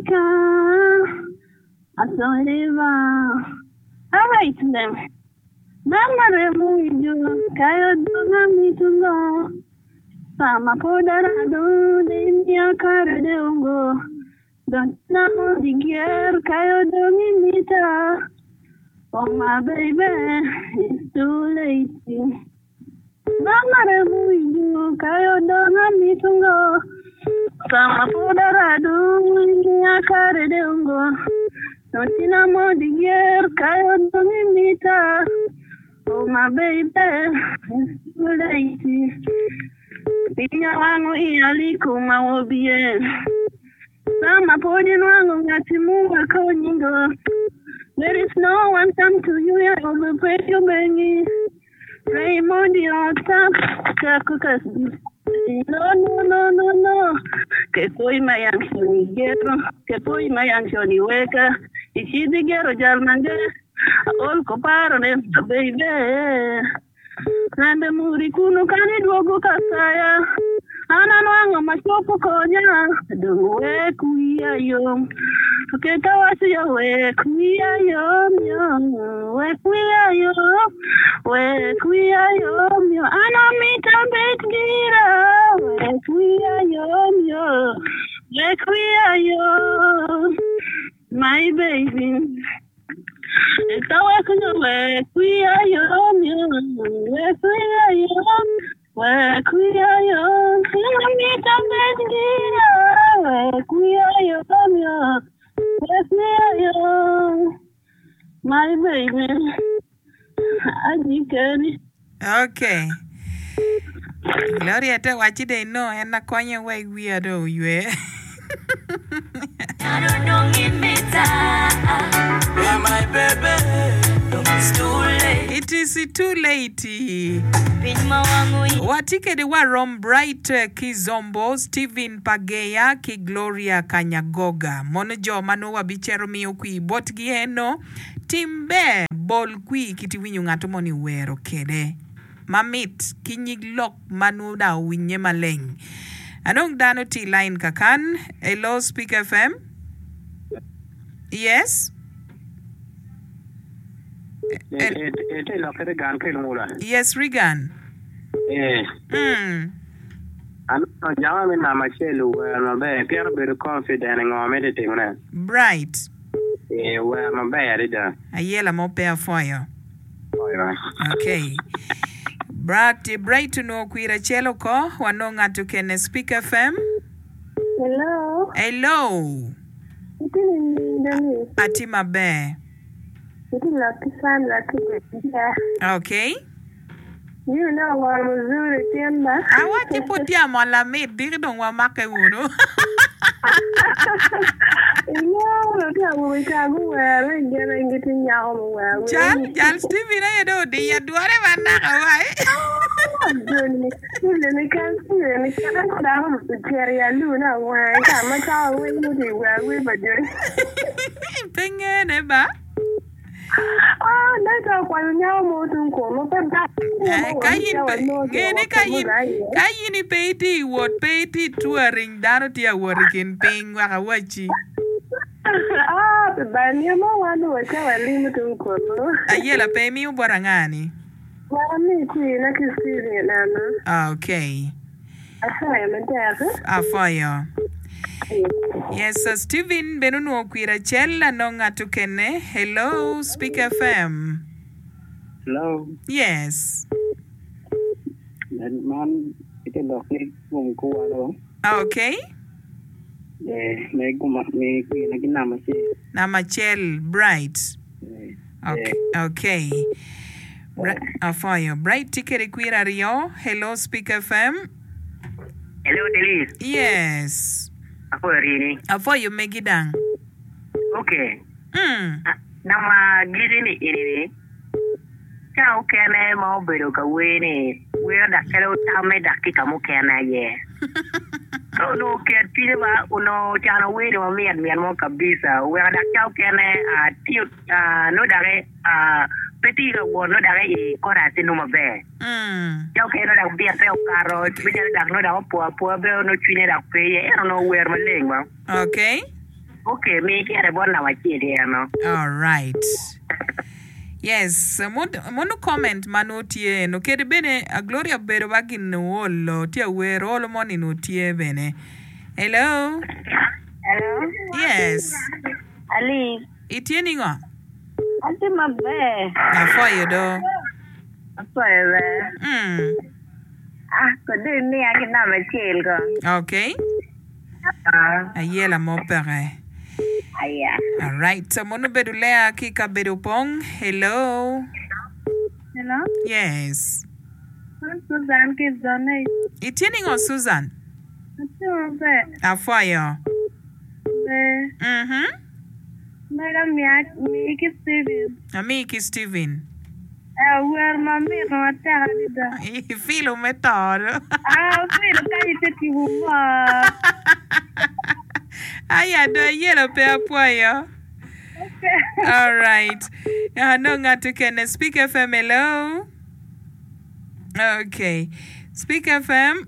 Africa. I saw it all right then. Mama remuju kayo dunga mitungo. Sama podara do de mia cara de ungo. Don't know the gear kayo dungi mita. Oh my baby, it's too late. Mama remuju kayo dunga mitungo. Sama podara do mia cara de ungo. Don't know the gear kayo dungi mita. Oh my baby, it's too late. Pinya wangu ialiku mawobie. Sama podi wangu ngati munga konyingo. There is no one come to you ya overpay you bengi. Pray modi on top. Kakukas. No. Que soy mayang shoni gero. Que soy mayang shoni weka. Ishidi gero jalmange. All koparo ne baby. Nande muri kuno kani dwogo kasaya. Ana nwanga machopo konya. Dungwe kuya yom. Keka wasi ya we kuya yom yom. We kuya yom. We kuya yom yom. Ana mita bet gira. We kuya yom yom. We kuya yom. My baby. Esta hueco we cuida yo, we cuida yo, mi tambendira, we cuida yo, my baby, ajikeni. Okay. Gloria, te wachi de no, ena konya we weirdo yue. I don't know my baby, it's too late. It is too late. Watike de warom bright Kizombo, Stephen Pageya, Ki Gloria Kanyagoga. Monojo manu wabichero miyo kui botgi eno. Timbe bol kui kiti winyo ngato moni wero kede. Mamit kinyiglok manu da winye maleng. Anong dano ti line kakan. Hello, Speak FM. Yes? Yes, Regan. Bright. Ayela mo pair for you. Okay. Bright no kuira chelo ko wanonga to kene Speak FM. Hello. Atima be. Okay. You know what I'm doing, I want to put your mala made big don't want make uno. Jan Stevie, I know the do whatever now. Oh, that's a one now more to go. Kayin pay what pay touring down to your work in paying Wakawachi. Ah, the Banyama one was a limit to go. A yellow pay me Borangani. Well, me, Queen, I can see it, Anna. Okay. I for you. Yes, Stephen Benuno Quira Chella Nonga Tukene. Hello, Speak FM. Hello. Yes. Man, it is okay. Okay. Namachel Bright. Okay. For you. Bright ticket Quira Rio. Hello, Speak FM. Hello, Delise. Yes. For you make it down. Okay. Nama gizini ini. Kau kena mau berokawe ni. Where dah kalau tamu dah kita mau kena ye. Kau no kena pilih ba uno cana we ni mian mau kabisa. Where dah kau kena tiup no dare peti lo no dare I korasi no mabe. Kau kena dah biar saya karo. Biar dah no dah pua be no cine dah peye. I don't know where maleng ba. Okay. Okay, me kere bona wachiri ano. All right. Yes, mono comment manotie no kede bene a Gloria bero bagin no wolo tia wero all money no tie bene. Hello? Hello? Yes. Ali. Itieni ngo? Ati mabe. Afoyo do. Afoyo. Kodi ni akina machil ko. Okay. Ayela mo pere. Aya. All right. So mono bedulea kika bedupong. Hello? Hello? Yes. Susan Kizone. Itieni ngo Susan? Ati mabe. Afoyo. Mega Miki Steven. Amiki Steven. Where mami no atarida. Filo metoro. Filo kai teti huma. Aya do yelo pe apoyo. Okay. All right. No ngatu kene Speak FM hello. Okay. Speak FM.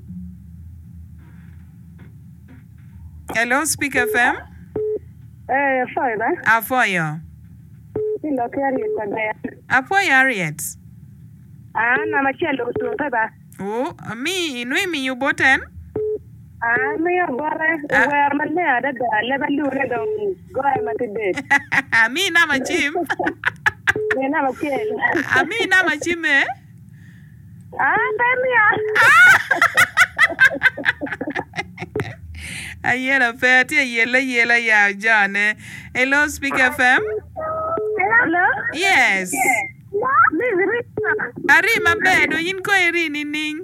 Hello Speak FM. Fine, Afoyo. Silo kari tagaya. Apoyo Harriet. Na machelo kutunga ba. Oh, mi inui mi yuboten. Me yo gore where man ada da level do gore matide. Mi na machim. Me na machelo. Mi na machime. Tamia. Ayela peti yela ya jane. Hello Speak FM. Hello? Yes. This is Rita. Ari mabedo yin ko iri nining.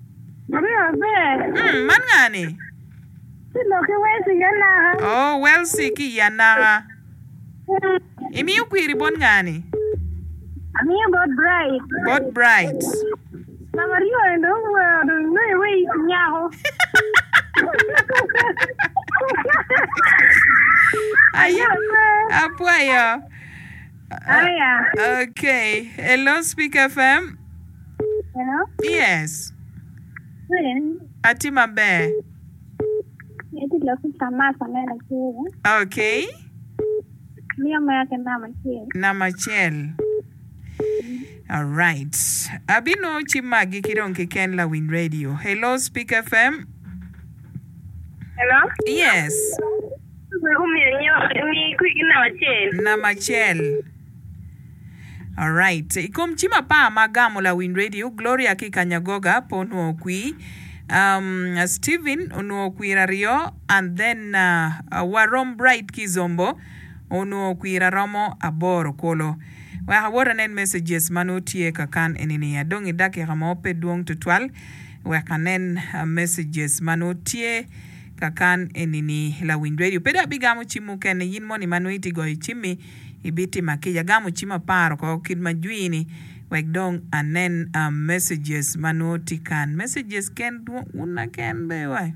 Man ngani? Silo ke wesi yana. Oh, well siki yana. Imi ukwiri bon ngani? Ami about bright. Bot bright. Na Mario ndo no we nyaho. Apoyo. Aya. Okay. Hello Speak FM. Hello? Yes. When? Ati mabe. Iti loku tamasa mena kira. Okay. Mia maya kena machil. Na machel. All right. Abino chimagi kironke ken la Win Radio. Hello Speak FM. Hello? Yes. Na machel. All right. Ikom chima pa magamo la Win Radio. Gloria Kikanyagoga ponu okwi. Steven onu okwi rario. And then Warom Bright Kizombo onu okwi raromo aboro kolo. Wa hawara nen messages manutie kakan enini ya dongi dake ramope duong tutwal. Wa kanen messages manutie kakan enini la Win Radio. Peda bigamu chimu kene yin moni manuiti go chimi ibiti makija gamu chima paro ko kidma juini wek dong anen messages manuti kan messages ken una ken bewa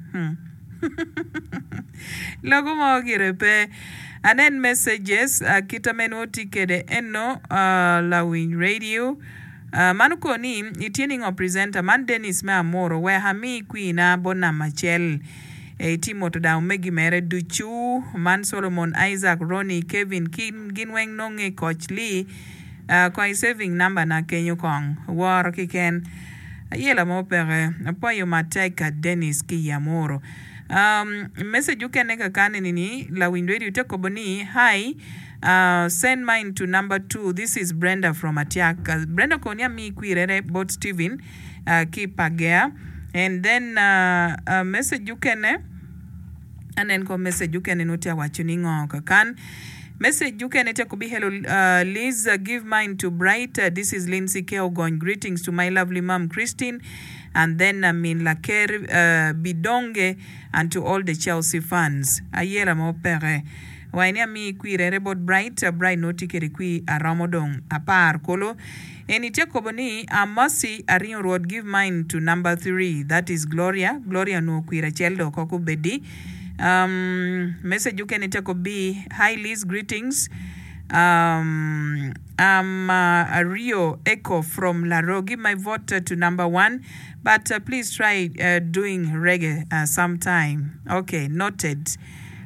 logo mo girepe anen messages kita menuti kede eno la Win Radio. Manuko ni itieni ngo presenter man Dennis me amoro we hami kuina bona machel Timoto da umegi mere duchu man Solomon Isaac Ronnie Kevin Ginweng nonge Coach Lee kwa saving number na Kenyo Kong war kiken yela mo pere apoyo mateka Dennis Kiyamoro. Message you can nini la Win Radio tekoboni hi. Send mine to number 2. This is Brenda from Atiak. Brenda konya mi kwirere bot Steven Kipagea. And then message you can and then ko message you can notia wachuningo kakan. Message you can could be hello Liz give mine to Bright. This is Lindsay Keogon. Greetings to my lovely mom Christine. And then Laker Bidonge and to all the Chelsea fans. Ayera mo pere. Wainia mi kwirere bot Bright noti kerikwi aramodong apar kolo. Eni tekoboni amasi arin road give mine to number 3. That is Gloria no kwira cheldo koko bedi. Message you can be hi Liz greetings. I'm a Rio Echo from Laro. Give my vote to number 1, but please try doing reggae sometime. Okay, noted.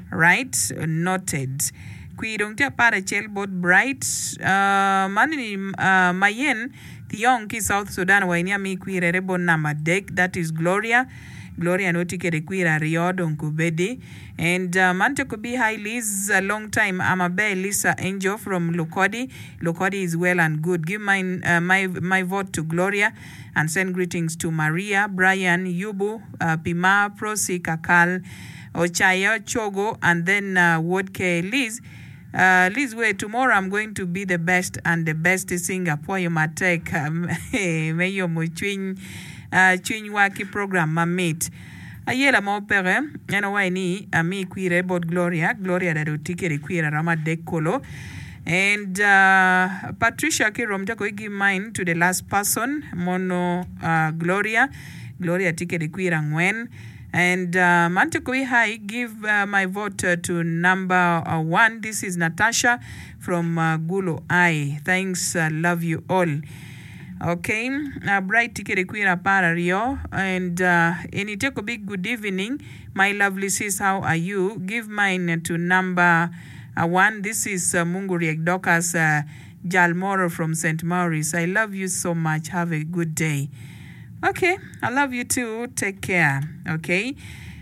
Right? Noted. Kuidong tia para chel bot bright. Manini mayen Thiong ki South Sudan wainia mi kwire rebo nama dek. That is Gloria. Gloria no tikere kwira riodon kubedi. And Mante could be hi Liz, a long time. Amabe Lisa Angel from Lokodi. Lokodi is well and good. Give my vote to Gloria and send greetings to Maria, Brian, Yubu, Pima, Prosi, Kakal, Ochaya, Chogo, and then Wodke Liz. Liz, wait, tomorrow I'm going to be the best and the best singer. Poyo Matek, Mayo Muchwin, Waki program, my mate. Ayela mo pere, ni ami kwire bot Gloria da dotike kwira rama dekolo. And Patricia Kirom tako give mine to the last person, mono Gloria tike kwira ngwen. And Manteko High, give my vote to number 1. This is Natasha from Gulo I. Thanks, love you all. Okay, bright ticket queer para Rio. And Eniteko big good evening. My lovely sis, how are you? Give mine to number 1. This is Munguri Dokas Jalmoro from St. Maurice. I love you so much. Have a good day. Okay, I love you too. Take care. Okay.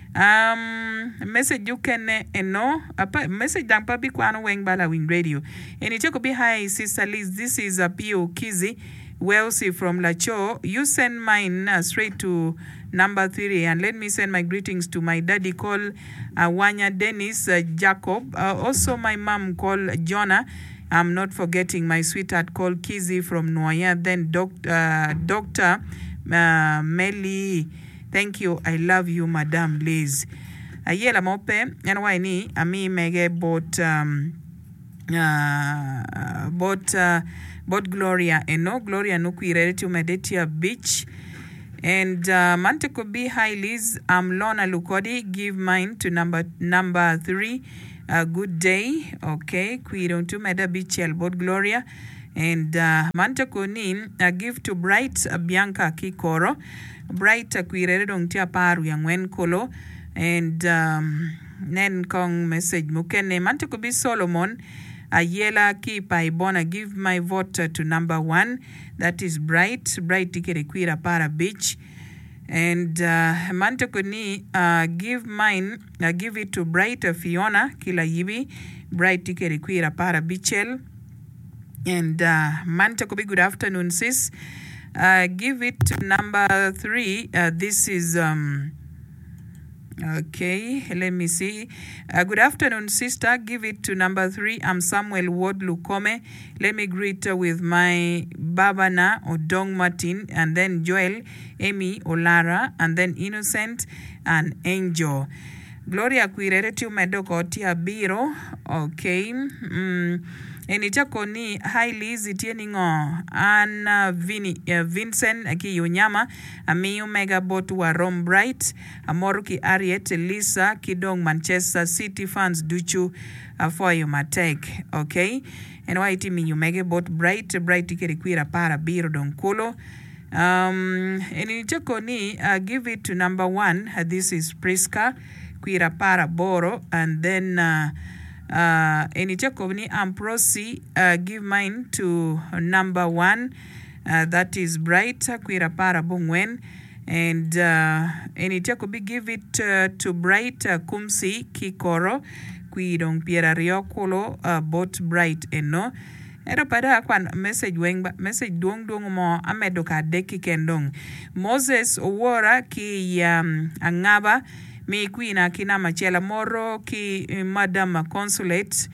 Message you can message dang papi kwano weng bala wing radio. And it could be hi sister Liz. This is a P.O. Kizi Welsi from Lacho. You send mine straight to number 3 and let me send my greetings to my daddy called Wanya Dennis Jacob. Also my mom called Jonah. I'm not forgetting my sweetheart called Kizi from Noya. Then Dr. Melly. Thank you. I love you, Madam Liz. Ayela mope and why ami mege bot Gloria and no Gloria no kwirere to Medetia Beach. And Mante could be hi Liz. I'm Lona Lukodi. Give mine to number 3. Good day. Okay. Kwirong to Meda Beach bot Gloria. And Mante Konin give to Bright Bianca Kikoro. Bright kwirere dong tia paru yang wen kolo. And nen kong message mukene Mante could be Solomon. Ayela ki paibona. Give my vote to number 1. That is Bright tikere kwira para beach. And Manteko ni give it to Bright Fiona kila yibi. Bright tikere kwira para beachel. And Manteko be good afternoon sis. Give it to number 3. This is okay, let me see. Good afternoon, sister. Give it to number 3. I'm Samuel Ward Lukome. Let me greet with my Babana Odong Martin, and then Joel, Amy, Olara, and then Innocent and Angel. Gloria Quirere to Medoko Tia Biro. Okay. Enichako ni hi Liz itieningo Anna Vincent aki Yonyama Amiyu Mega Bot wa Rom Bright Amoruki Ariet Lisa Kidong Manchester City fans Duchu Afoyo Matek. Okay. And why iti mi Mega Bot Bright ikerikwira para biro don kolo. Enichako ni give it to number 1. This is Priska Kwira para Boro, and then Enichakovni Amprosi, give mine to number 1. That is Bright Kwira para Bungwen. And Enichakobi give it to Bright Kumsi Kikoro Kwidong Piera Riokolo bot Bright eno. Ero pada kwan message duong mo amedoka deki kendong. Moses Owora ki angaba mi kuina kina machela moro ki Madam Consulate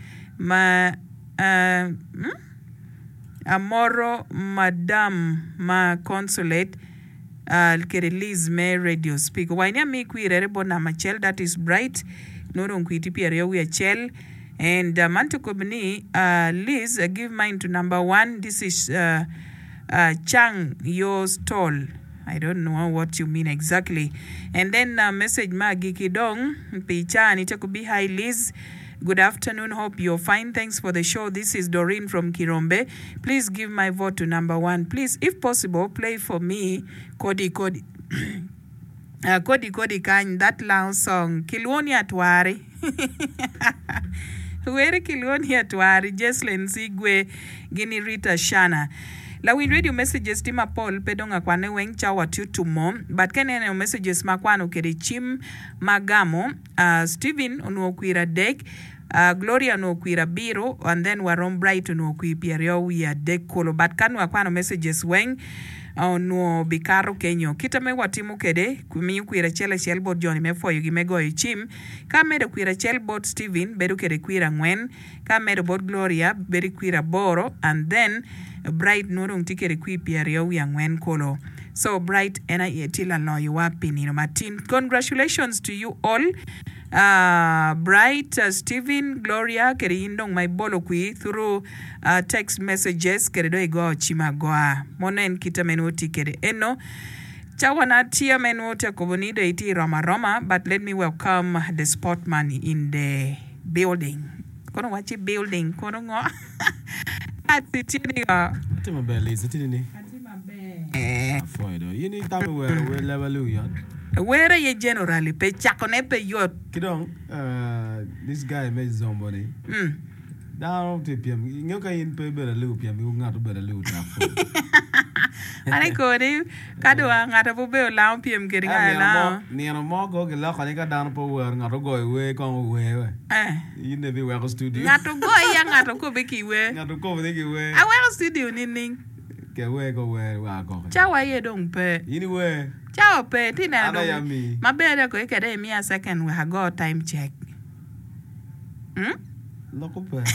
amoro Madam Consulate kere Liz me radio speaker wainia mi kuirere bona machel. That is Bright norong kuiti piere we chel. And Mantukobni Liz give mine to number 1. This is Chang Yo Stall. I don't know what you mean exactly. And then message Maggie Kidong Picha Nitakubi hi Liz. Good afternoon. Hope you're fine. Thanks for the show. This is Doreen from Kirombe. Please give my vote to number 1. Please, if possible, play for me Kodi Kodi Kany, that loud song Kilwoni Atware. Were kiloni atwari Jeslen Sigwe gini Rita Shana. La win radio messages tima Paul pedonga kwane weng chawa tutumo but kenene messages makwano kede Chim Magamo Steven onuokwira dek Gloria onuokwira biro and then Warom Bright onuokwipiario ya dek kolo but kanu akwano messages weng no bikaro kenyo kita me watimo kede kumi kwira chele chelbot Johnny me foyo gi me goyo Chim ka medo kwira chelbot Steven bedo kede kwira ngwen ka medo bot Gloria bedo kwira boro and then Bright norong tikere kwi piario ya ngwen kolo. So Bright ena yetila no you wapi nino Martin. Congratulations to you all. Bright, Steven, Gloria, kere indong my bolo kwi through text messages kere do igo chima goa. Monen kita menuti kere eno. Chawana tia menuti akobonido iti Roma, but let me welcome the sportman in the building. Kono wachi building, kono ngo. Atima belly, sitting. You need to where level you. Where are you generally? Pe chakonepe yot. Kidong, this guy made somebody. Down to PM. You can pay better loop, you got to better loop. I go to Kadua, got a bubble lamp, PM getting out. Near a more go, lock, I got down for where not to go away, come away. You never wear a studio. Not to go, young at a kubiki way. Not to go away. I wear a studio, Ninning. Get away, go where I go. Chow, I don't pay. Anyway. Chow, pay, Tina. My bed, I go get me a second where I got time check. Look up.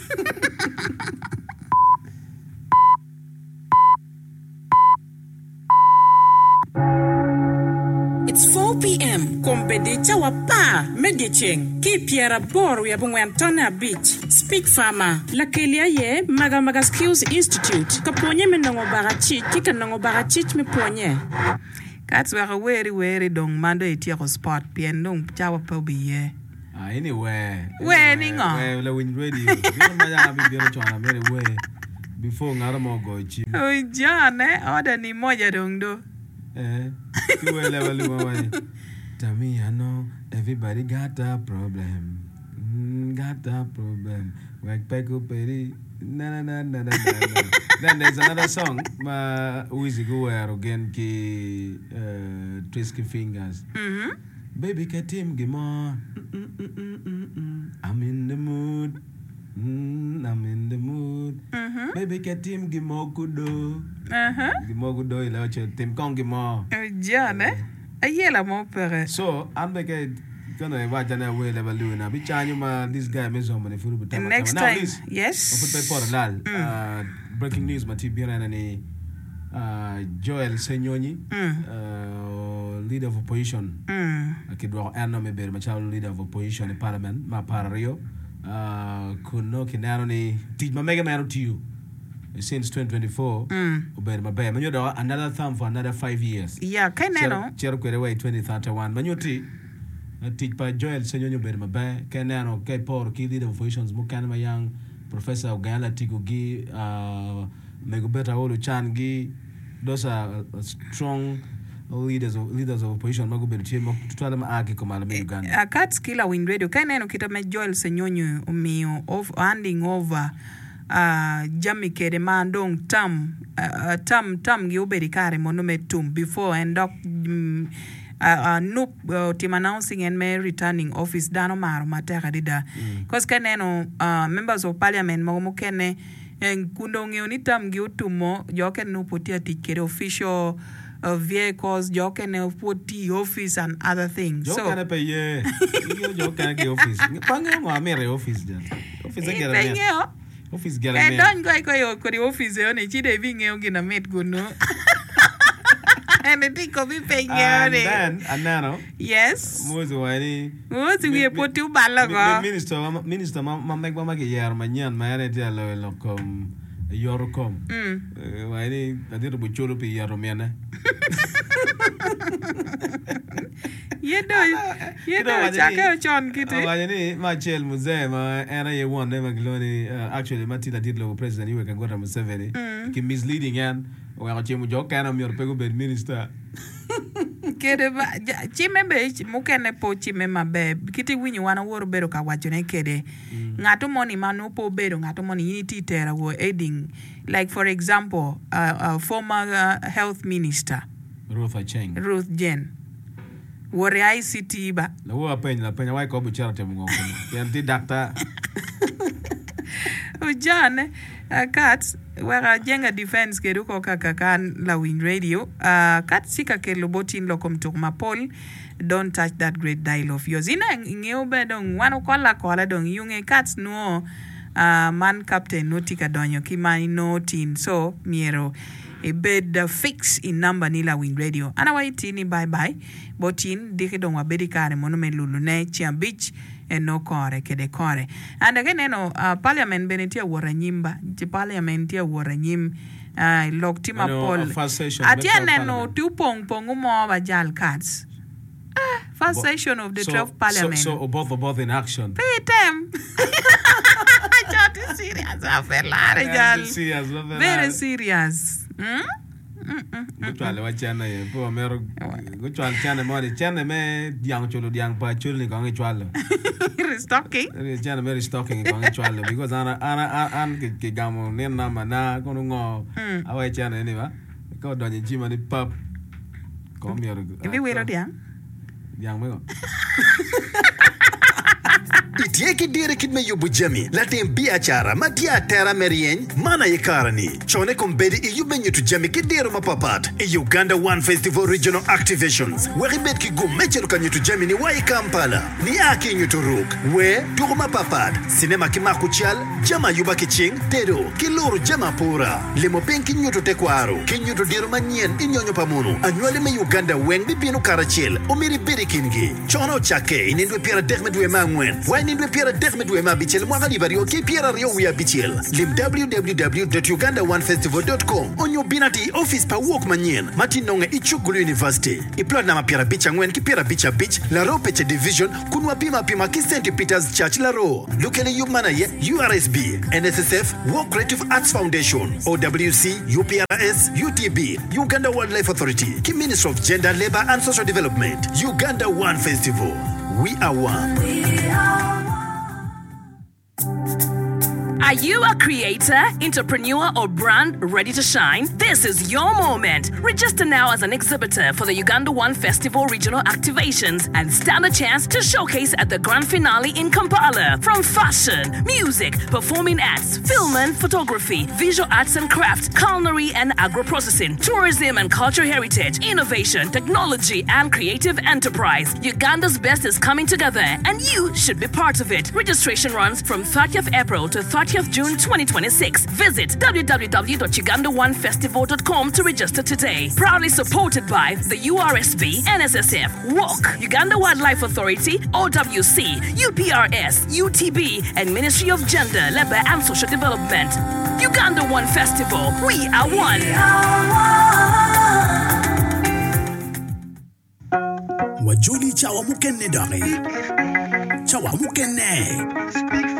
It's 4 p.m. Kombede chawapa medicheng. Kipiera boru ya bungwantona beach. Speak farmer. Lakelia ye maga skills institute. Kaponye menongo barachi. Kika nongo barachi me ponye. That's where very dong mando itiako spot pien dong chawapa biye. Anyway. Where ningo? Where la win radio. Before ngaramo go chi. Oh John order ni moja dong do. Tell me, I know everybody got a problem. Got a problem. Like Peko Peri. Na. Then there's another song. Uzi go again ki Trisky Fingers. Baby Katim Gimon. I'm in the mood. I'm in the mood. Baby Katim Gimokudo. Gimokudo ilacho Tim Kong Gimo. John, ayela mo pere. So I'm like gonna watch an away level now. Be chanyuma this guy me somebody for the time. Next now, time, this, yes. Breaking news matibira ni Joel Senyonyi, leader of opposition. Akidwa ano me bere machalo leader of opposition in parliament ma parario. Kuno kinaro ni teach my mega man to you since 2024. Obey my bad. Manyo do another term for another 5 years. Yeah, kenero. Chero kwere way 2031. Manyo teach by Joel Senyonyi obey my bad. Kenero kay por ki leader of oppositions mukana mayang Professor Ogala Tigugi Megobeta Olu Changi. Those are strong leaders of opposition magubeli chimo tutwala maaki komala me Uganda. Akats kila win radio kaneno kitame Joel Senyonyi umio of handing over jami kere mandong tam gi uberi kare monome tum before and doc nup team announcing and me returning office dano maro matera dida cause kaneno members of parliament mo kene en kundonge oni tam gi utumo joken no potia tikere official vehicles, you can put the office and other things. You can pay you can get office. Office office get and don't go the office on a chide being a mate good no. And the thing of be paying and then and now yes most why we put two balaga minister make mama ke yar manyan mayane dia lo kom Yorocom. Why I did a bucholo pe yaromena. You know, John Kitty. My child museum, and I won them a glory. Actually, Matilda did low president, you can go to Museveni. Keep misleading and Wa chimu jo kana mior pego bed minister. Kede ba chime be mukene po chime mabe kiti winyo wana woro bero ka wachone kede ngato moni manu po bero ngato moni yiti tera wo aiding, like for example former health minister Ruth Acheng, Ruth Jen wore ICT ba la wo penya wai ko bu charate mo ngoko yanti doctor Ujane Kat wera jenga defense keruko kakakan la Wind Radio Kat sika ke lobotin lokom tukma Paul, don't touch that great dial of yours ina ngeo bedong wano kola dong yunge Kat no man captain notika donyo kimani notin so miero a bed fix in number nila Wind Radio ana waitini bye botin dike dong wabedi kare monome lulune Chia Beach no kore kede kore and again parliament benetia wora nyimba ti parliament tia wora nyim loktima Paul atia neno tupong pongumo ba jal cards first session of the 12th parliament so both in action them serious very serious Guchwale wachana ye po mero guchwale chana mo chana me diang cholo diang pa chulni ko ngechwale restocking chana me restocking ko ngechwale because an ke gamo ne na mana ko ngo awa chana ni ba ko donye chima ni pap ko mero ibi wero diang me Itieki dire kid me yubu jami latin biachara matia terra merien mana yekarani chone kombedi e yube nyutu jami kidiro mapapat e Uganda One Festival Regional Activations wari bet ki go mechelu ka nyutu jami ni wai Kampala ni aki nyutu ruk we turu mapapat sinema kimaku chial jama yuba kiching tedo kiluru jama pura limo penki nyutu tekwaro ki nyutu diro manien inyonyo pamunu anywali me Uganda weng bibinu karachil omiri bedi kingi chono chake inindwe pira dekmedwe mangwen Nindwe Pierre Dekmedwe ma bichel mwagali vario ki Pierre Rio wia bichel lim www.ugandaonefestival.com onyo binati office pa walk manyen mati nonge Ichugulu University iplot na mapiara bicha ngwen ki Pierre Bicha Beach la ro peche division kunwa pima ki St. Peter's Church la ro lukele yubmana ye URSB NSSF War Creative Arts Foundation OWC UPRS UTB Uganda Wildlife Authority ki Ministry of Gender Labor and Social Development Uganda One Festival. We are one. Are you a creator, entrepreneur, or brand ready to shine? This is your moment. Register now as an exhibitor for the Uganda One Festival Regional Activations and stand a chance to showcase at the grand finale in Kampala. From fashion, music, performing arts, film and photography, visual arts and crafts, culinary and agro-processing, tourism and cultural heritage, innovation, technology, and creative enterprise. Uganda's best is coming together, and you should be part of it. Registration runs from 30th April to 30th June 2026. Visit www.ugandaonefestival.com to register today. Proudly supported by the URSB, NSSF, WOC, Uganda Wildlife Authority, OWC, UPRS, UTB, and Ministry of Gender, Labor and Social Development. Uganda One Festival. We are one. Wajuli chawa mukene dare. Chawa mukene.